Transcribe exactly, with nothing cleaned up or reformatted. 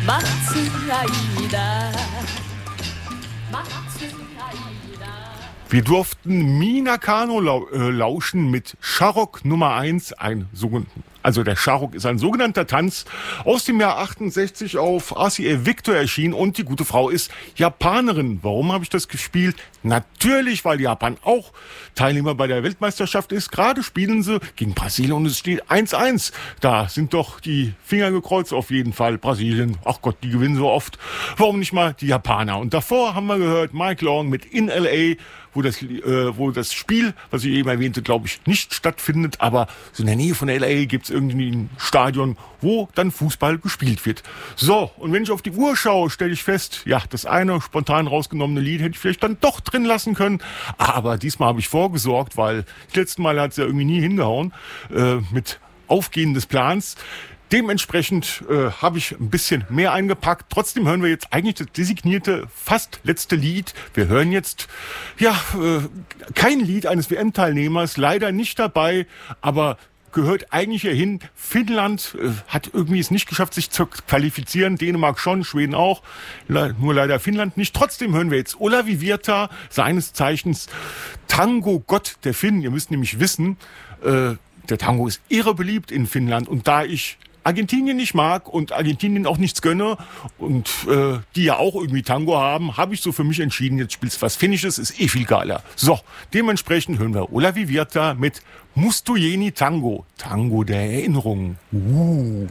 Matsuaida. Wir durften Mina Kano lau- äh, lauschen mit Sharok Nummer eins, ein sogenannten. Also der Sharok ist ein sogenannter Tanz aus dem Jahr achtundsechzig auf R C A Victor erschienen und die gute Frau ist Japanerin. Warum habe ich das gespielt? Natürlich, weil Japan auch Teilnehmer bei der Weltmeisterschaft ist. Gerade spielen sie gegen Brasilien und es steht eins eins. Da sind doch die Finger gekreuzt auf jeden Fall. Brasilien, ach Gott, die gewinnen so oft. Warum nicht mal die Japaner? Und davor haben wir gehört Mike Long mit In L A, wo das, äh, wo das Spiel, was ich eben erwähnte, glaube ich, nicht stattfindet. Aber so in der Nähe von L A gibt es irgendwie ein Stadion, wo dann Fußball gespielt wird. So, und wenn ich auf die Uhr schaue, stelle ich fest, ja, das eine spontan rausgenommene Lied hätte ich vielleicht dann doch drin lassen können. Aber diesmal habe ich vorgesorgt, weil das letzte Mal hat es ja irgendwie nie hingehauen äh, mit Aufgehen des Plans. Dementsprechend äh, habe ich ein bisschen mehr eingepackt. Trotzdem hören wir jetzt eigentlich das designierte, fast letzte Lied. Wir hören jetzt, ja, äh, kein Lied eines W M-Teilnehmers, leider nicht dabei, aber gehört eigentlich hierhin. Finnland äh, hat irgendwie es nicht geschafft, sich zu qualifizieren. Dänemark schon, Schweden auch. Le- nur leider Finnland nicht. Trotzdem hören wir jetzt Olavi Virta, seines Zeichens Tango-Gott der Finnen. Ihr müsst nämlich wissen, äh, der Tango ist irre beliebt in Finnland. Und da ich Argentinien nicht mag und Argentinien auch nichts gönne und äh, die ja auch irgendwie Tango haben, habe ich so für mich entschieden, jetzt spielst du was Finnisches, ist eh viel geiler. So, dementsprechend hören wir Olavi Virta mit Mustojeni Tango, Tango der Erinnerung. Uh.